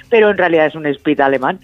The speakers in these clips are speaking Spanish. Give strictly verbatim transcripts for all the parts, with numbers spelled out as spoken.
pero en realidad es un spitz alemán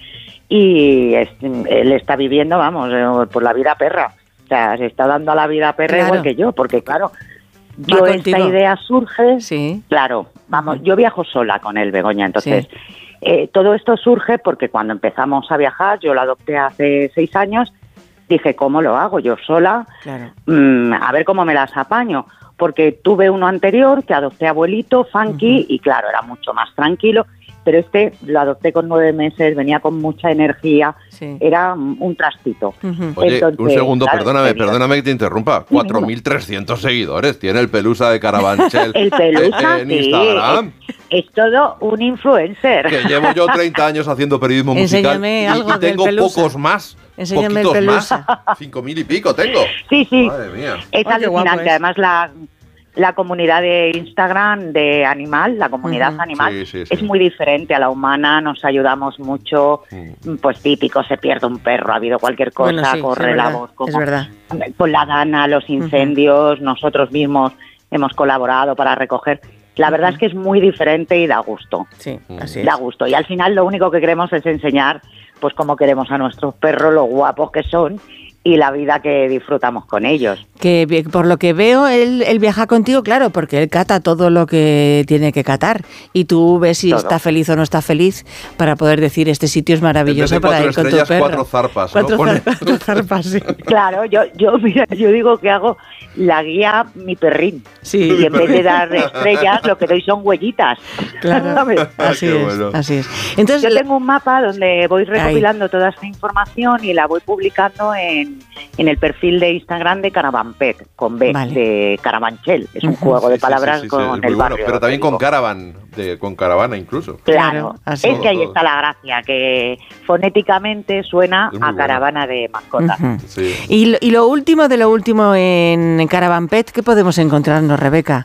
y es, él está viviendo, vamos, por la vida perra. O sea, se está dando a la vida perra claro. igual que yo, porque claro, yo esta idea surge, sí. claro, vamos, yo viajo sola con él, Begoña, entonces sí. eh, todo esto surge porque cuando empezamos a viajar, yo lo adopté hace seis años, dije, ¿cómo lo hago yo sola? Claro. Mm, a ver cómo me las apaño, porque tuve uno anterior que adopté abuelito, funky, uh-huh. y claro, era mucho más tranquilo. Pero este lo adopté con nueve meses, venía con mucha energía, sí. era un trastito. Uh-huh. Oye, Entonces, un segundo, claro, perdóname, perdóname que te interrumpa. cuatro mil trescientos seguidores tiene el Pelusa de Carabanchel. El Pelusa, en sí, Instagram. Es, es todo un influencer. Que llevo yo treinta años haciendo periodismo Enséñame musical algo y, y tengo del Pelusa. pocos más. Enséñame el Pelusa. Más. Cinco mil y pico tengo. Sí, sí. Madre mía. Es Ay, alucinante. Además, la... La comunidad de Instagram de animal, la comunidad uh-huh. animal, sí, sí, sí. es muy diferente a la humana, nos ayudamos mucho, uh-huh. pues típico, se pierde un perro, ha habido cualquier cosa, bueno, sí, corre es la verdad, voz, como es verdad. con la Dana, los incendios, uh-huh. nosotros mismos hemos colaborado para recoger. La verdad uh-huh. es que es muy diferente y da gusto. Sí, así Da es. gusto. Y al final lo único que queremos es enseñar pues cómo queremos a nuestros perros, lo guapos que son, y la vida que disfrutamos con ellos. Que por lo que veo, él, él viaja contigo, claro, porque él cata todo lo que tiene que catar y tú ves si todo. Está feliz o no está feliz para poder decir este sitio es maravilloso para ir con tu perro. Cuatro zarpas, cuatro ¿no? Zar- cuatro zarpas, sí. Claro, yo, yo, mira, yo digo que hago la guía mi perrín. Sí. Y en vez de dar estrellas, lo que doy son huellitas. Claro, así es, bueno. así es. Entonces, yo tengo un mapa donde voy recopilando ahí. toda esta información y la voy publicando en, en el perfil de Instagram de Caravan Pet, con B, vale. de Carabanchel. Es un uh-huh. juego de palabras sí, sí, sí, sí, con el barrio. Bueno, pero también con Caravan, de, con caravana incluso. Claro, así es que ahí está la gracia, que fonéticamente suena a bueno. caravana de mascotas. Uh-huh. Sí. Y, lo, y lo último de lo último en Caravan Pet, ¿qué podemos encontrarnos, Rebeca?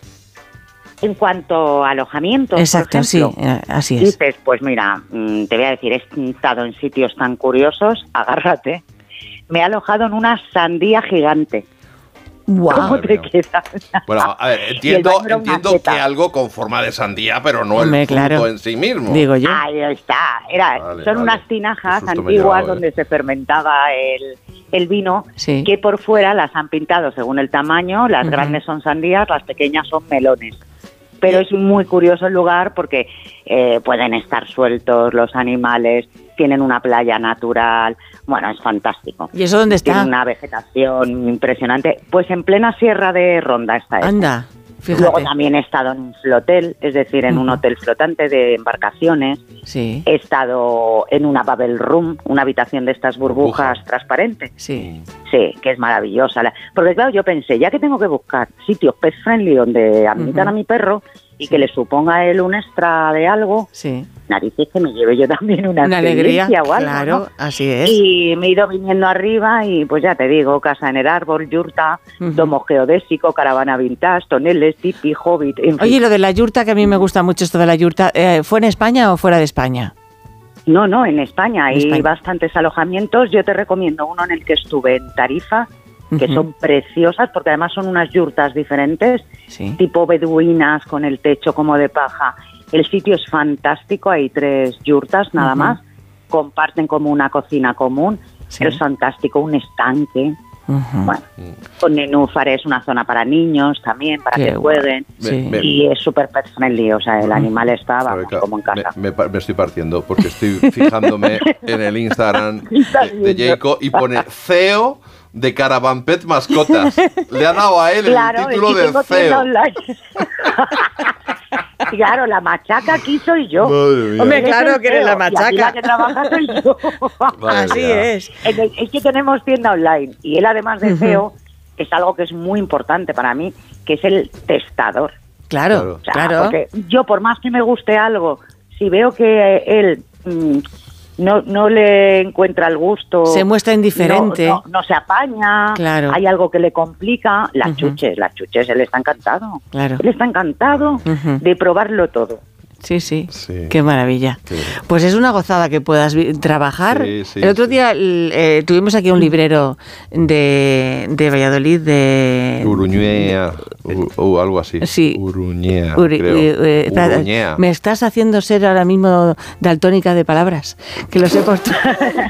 En cuanto a alojamientos, exacto, por ejemplo, sí, así es. Dices, pues mira, te voy a decir, he estado en sitios tan curiosos, agárrate. Me he alojado en una sandía gigante. Wow. ¿Cómo te queda? Bueno, a ver, entiendo, entiendo que algo con forma de sandía, pero no Hombre, el fruto claro. en sí mismo. Digo yo. Ahí está. Era, vale, son vale. unas tinajas antiguas llevado, donde eh. se fermentaba el, el vino, sí. que por fuera las han pintado según el tamaño. Las uh-huh. grandes son sandías, las pequeñas son melones. Pero es muy curioso el lugar porque eh, pueden estar sueltos los animales, tienen una playa natural, bueno, es fantástico. ¿Y eso dónde está? Tiene una vegetación impresionante. Pues en plena Sierra de Ronda está esto. Anda, fíjate. Luego también he estado en un flotel, es decir, en uh-huh. un hotel flotante de embarcaciones. Sí. He estado en una bubble room, una habitación de estas burbujas uh-huh. transparentes. Sí. Sí, que es maravillosa. Porque claro, yo pensé, ya que tengo que buscar sitios pet friendly donde admitan uh-huh. a mi perro y sí. que le suponga a él un extra de algo, sí. narices que me lleve yo también una, una alegría o algo, claro, ¿no? Así es. Y me he ido viniendo arriba y pues ya te digo, casa en el árbol, yurta, uh-huh. domo geodésico, caravana vintage, toneles, tipi, hobbit, en fin. Oye, lo de la yurta, que a mí me gusta mucho esto de la yurta, eh, ¿fue en España o fuera de España? No, no, en España hay España. bastantes alojamientos. Yo te recomiendo uno en el que estuve en Tarifa, que uh-huh. son preciosas, porque además son unas yurtas diferentes, sí. tipo beduinas, con el techo como de paja. El sitio es fantástico, hay tres yurtas nada uh-huh. más, comparten como una cocina común, sí. es fantástico, un estanque. Uh-huh. Bueno, con nenúfares, una zona para niños también, para Qué que jueguen. Sí. Me, y es súper pet friendly, o sea, el animal está vamos, Rebeca, como en casa. Me, me, me estoy partiendo porque estoy fijándome en el Instagram de, de Jacob y pone C E O de Caravan Pet Mascotas. Le ha dado a él claro, el título el de C E O. Claro, la machaca aquí soy yo. Hombre, claro que eres la machaca. Y la que trabaja soy yo. Así es. Es que tenemos tienda online y él, además de uh-huh. C E O, es algo que es muy importante para mí, que es el testador. Claro, o sea, claro. Porque yo, por más que me guste algo, si veo que él mmm, no, no le encuentra el gusto, se muestra indiferente, no, no, no se apaña, claro. hay algo que le complica, las uh-huh. chuches, las chuches, él está encantado. Claro. Él está encantado uh-huh. de probarlo todo. Sí, sí, sí. Qué maravilla. Qué pues es una gozada que puedas trabajar. Sí, sí, el otro sí. día eh, tuvimos aquí un librero de, de Valladolid, de... Uruñea, o algo así. Sí. Uruñea, Uri, creo. Eh, eh, Uruñea. Me estás haciendo ser ahora mismo daltónica de palabras, que lo sé por tú.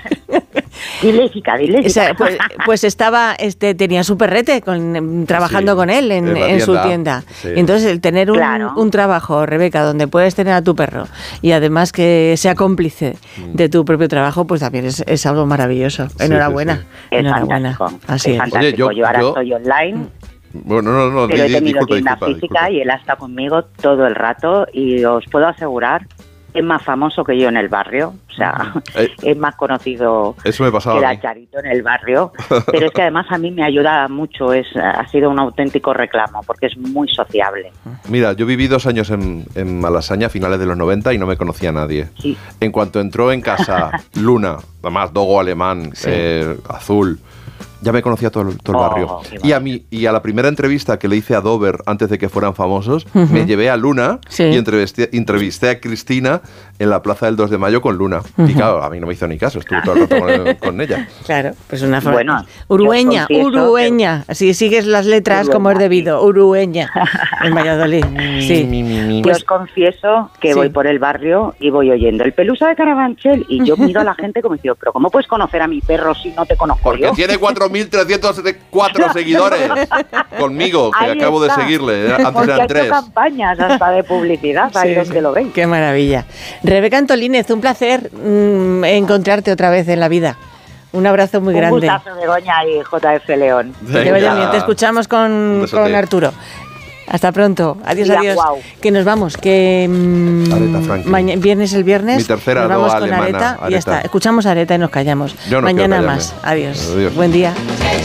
Diléxica, diléxica. O sea, pues, pues estaba, este, tenía su perrete con, trabajando sí, con él en, en, en su tienda. Sí. Entonces, el tener un, claro. un trabajo, Rebeca, donde puedes tener a tu perro y además que sea cómplice mm. de tu propio trabajo, pues también es, es algo maravilloso. Sí, Enhorabuena. Sí, sí. Enhorabuena. Fantástico. Así es. Fantástico. Oye, yo, yo ahora yo... estoy online. Bueno, no, no, pero di, he tenido disculpa, tienda disculpa, física disculpa. y él ha estado conmigo todo el rato y os puedo asegurar es más famoso que yo en el barrio, o sea, eh, es más conocido eso me pasaba que la Charito en el barrio, pero es que además a mí me ayuda mucho, es ha sido un auténtico reclamo, porque es muy sociable. Mira, yo viví dos años en, en Malasaña, a finales de los noventa, y no me conocía a nadie. Sí. En cuanto entró en casa Luna, además dogo alemán, sí. eh, azul... Ya me conocía todo, todo el barrio. Oh, y a mí y a la primera entrevista que le hice a Dover antes de que fueran famosos, uh-huh. me llevé a Luna sí. y entrevisté, entrevisté a Cristina en la Plaza del dos de mayo con Luna. Uh-huh. Y claro, a mí no me hizo ni caso, estuve todo el rato con, con ella. Claro, pues una forma. Bueno, Urueña, Urueña. Que... Si sigues las letras Urueña. Como es debido, Urueña, en Valladolid. Sí. Mi, mi, mi, pues, yo os confieso que sí. voy por el barrio y voy oyendo el Pelusa de Carabanchel y yo miro a la gente como diciendo, pero ¿cómo puedes conocer a mi perro si no te conozco Porque yo? tiene cuatro mil trescientos cuatro seguidores conmigo, que ahí acabo está. de seguirle. Antes Porque eran tres. Campañas hasta de publicidad, ahí sí, los que lo ven. Qué maravilla. Rebeca Antolínez, un placer mmm, encontrarte otra vez en la vida. Un abrazo muy un grande. Un gustazo, Begoña y J F León. Te vaya bien, te escuchamos con, con Arturo. Hasta pronto. Adiós, Mira, adiós. Wow. Que nos vamos. Que mmm, mañana, viernes el viernes. Mi tercera nos vamos con alemana, Areta, Areta y ya está. Escuchamos a Areta y nos callamos. Yo no mañana más. Adiós. Adiós. Buen día.